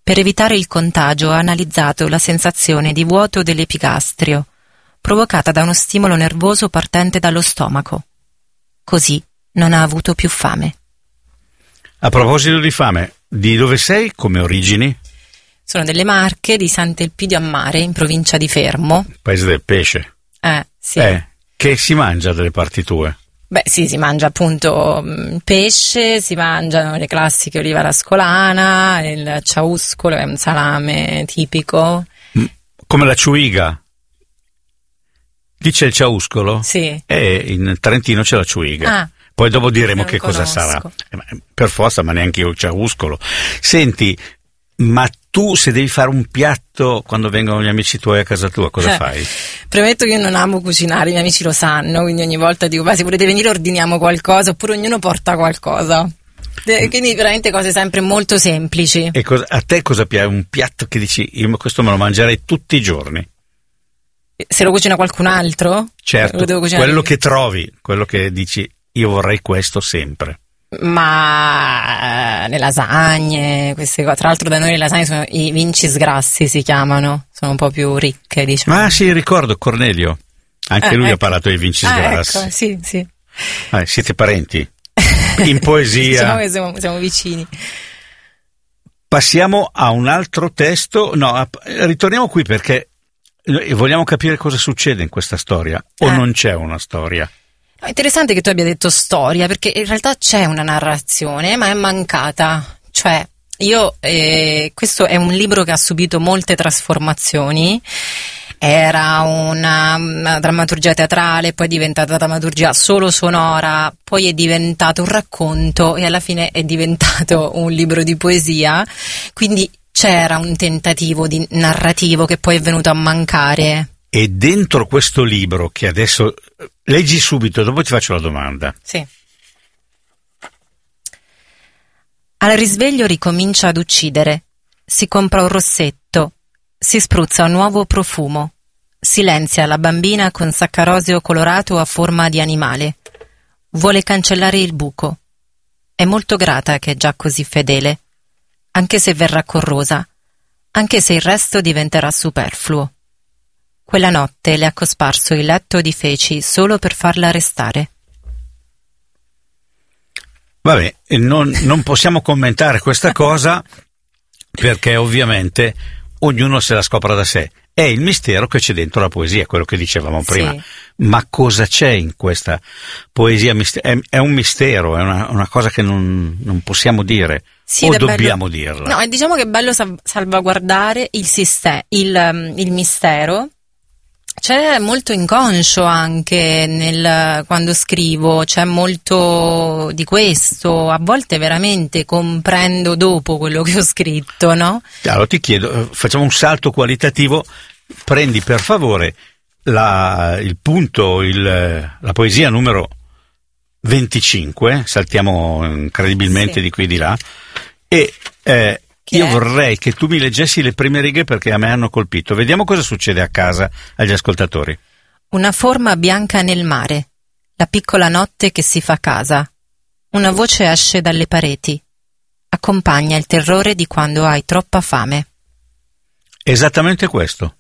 Per evitare il contagio ha analizzato la sensazione di vuoto dell'epigastrio, provocata da uno stimolo nervoso partente dallo stomaco. Così non ha avuto più fame. A proposito di fame, di dove sei come origini? Sono delle Marche, di Sant'Elpidio a Mare, in provincia di Fermo. Paese del pesce. Sì. Che si mangia dalle parti tue? Beh, sì, si mangia appunto pesce, si mangiano le classiche oliva alla scolana, il ciauscolo è un salame tipico. Come la ciuiga. Dice il ciauscolo? Sì. E in Trentino c'è la ciuiga. Poi dopo diremo che cosa sarà. Per forza, ma neanche io il ciauscolo. Senti, ma tu se devi fare un piatto quando vengono gli amici tuoi a casa tua, cosa fai? Premetto che io non amo cucinare, i miei amici lo sanno, quindi ogni volta dico, se volete venire ordiniamo qualcosa, oppure ognuno porta qualcosa. Quindi veramente cose sempre molto semplici. E a te cosa piace? Un piatto che dici, io questo me lo mangerei tutti i giorni? Se lo cucina qualcun altro? Certo, quello che trovi, quello che dici, io vorrei questo sempre. Ma le lasagne, queste cose. Tra l'altro da noi le lasagne sono i vinci sgrassi, si chiamano, sono un po' più ricche, diciamo. Ah sì, ricordo Cornelio, anche lui ha parlato dei vinci sgrassi. Ecco, sì. Siete parenti? In poesia. Diciamo che siamo vicini. Passiamo a un altro testo. No, ritorniamo qui perché vogliamo capire cosa succede in questa storia. O non c'è una storia? È interessante che tu abbia detto storia, perché in realtà c'è una narrazione, ma è mancata. Cioè, questo è un libro che ha subito molte trasformazioni. Era una drammaturgia teatrale, poi è diventata drammaturgia solo sonora, poi è diventato un racconto e alla fine è diventato un libro di poesia. Quindi c'era un tentativo di narrativo che poi è venuto a mancare. E dentro questo libro, che adesso leggi subito, dopo ti faccio la domanda. Sì. Al risveglio ricomincia ad uccidere. Si compra un rossetto. Si spruzza un nuovo profumo. Silenzia la bambina con saccarosio colorato a forma di animale. Vuole cancellare il buco. È molto grata che è già così fedele. Anche se verrà corrosa. Anche se il resto diventerà superfluo. Quella notte le ha cosparso il letto di feci solo per farla restare. Vabbè, non possiamo commentare questa cosa perché ovviamente ognuno se la scopre da sé. È il mistero che c'è dentro la poesia, quello che dicevamo prima. Sì. Ma cosa c'è in questa poesia? È un mistero, è una cosa che non possiamo dire. Sì, o dobbiamo dirla? No, diciamo che è bello salvaguardare il mistero. C'è molto inconscio anche quando scrivo, c'è molto di questo, a volte veramente comprendo dopo quello che ho scritto, no? Allora ti chiedo, facciamo un salto qualitativo, prendi per favore il punto, la poesia numero 25, saltiamo incredibilmente di qui e di là, e io vorrei che tu mi leggessi le prime righe perché a me hanno colpito. Vediamo cosa succede a casa agli ascoltatori. Una forma bianca nel mare, la piccola notte che si fa casa. Una voce esce dalle pareti. Accompagna il terrore di quando hai troppa fame. Esattamente questo.